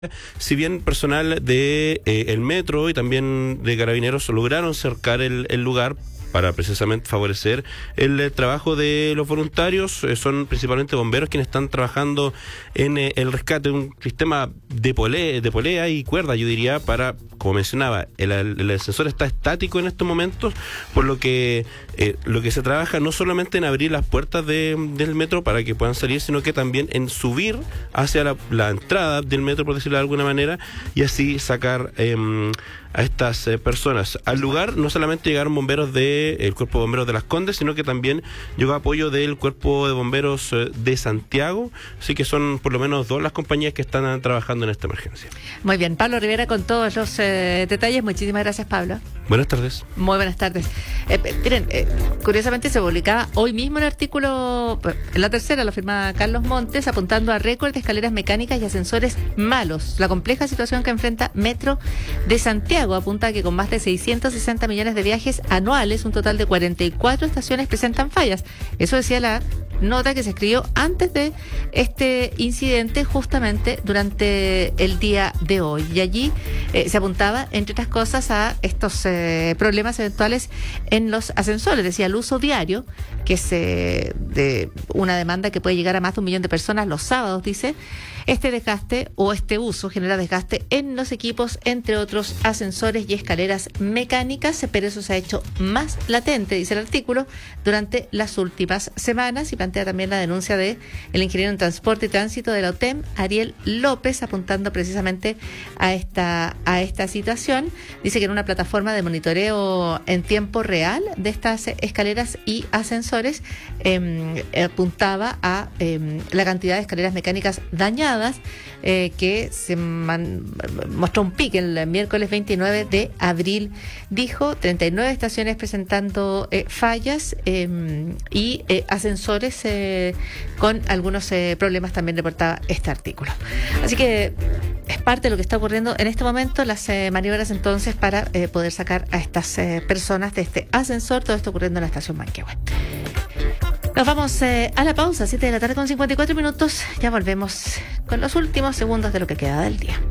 Si bien personal de el metro y también de carabineros lograron cercar el lugar para precisamente favorecer el trabajo de los voluntarios, son principalmente bomberos quienes están trabajando en el rescate de un sistema de polea y cuerda, yo diría, para, como mencionaba, el ascensor está estático en estos momentos, por lo que se trabaja no solamente en abrir las puertas del metro para que puedan salir, sino que también en subir hacia la entrada del metro, por decirlo de alguna manera, y así sacar a estas personas. Al lugar no solamente llegaron bomberos del Cuerpo de Bomberos de Las Condes, sino que también llegó apoyo del Cuerpo de Bomberos de Santiago, así que son por lo menos dos las compañías que están trabajando en esta emergencia. Muy bien, Pablo Rivera con todos los detalles. Muchísimas gracias, Pablo. Buenas tardes. Muy buenas tardes. Miren, curiosamente se publicaba hoy mismo el artículo, en La Tercera, lo firma Carlos Montes, apuntando a récord de escaleras mecánicas y ascensores malos. La compleja situación que enfrenta Metro de Santiago apunta que con más de 660 millones de viajes anuales, un total de 44 estaciones presentan fallas. Eso decía la nota que se escribió antes de este incidente, justamente durante el día de hoy. Y allí se apuntaba, entre otras cosas, a estos problemas eventuales en los ascensores. Decía, el uso diario, que es de una demanda que puede llegar a más de 1 millón de personas los sábados, dice. Este desgaste o este uso genera desgaste en los equipos, entre otros ascensores y escaleras mecánicas, pero eso se ha hecho más latente, dice el artículo, durante las últimas semanas, y plantea también la denuncia de el ingeniero en transporte y tránsito de la OTEM, Ariel López, apuntando precisamente a esta situación. Dice que en una plataforma de monitoreo en tiempo real de estas escaleras y ascensores apuntaba a la cantidad de escaleras mecánicas dañadas, que se mostró un pico el miércoles 29 de abril. Dijo 39 estaciones presentando fallas y ascensores con algunos problemas, también reportaba este artículo. Así que es parte de lo que está ocurriendo en este momento, las maniobras entonces para poder sacar a estas personas de este ascensor. Todo esto ocurriendo en la estación Manquehue. Nos vamos a la pausa, 7 de la tarde con 54 minutos. Ya volvemos con los últimos segundos de lo que queda del día.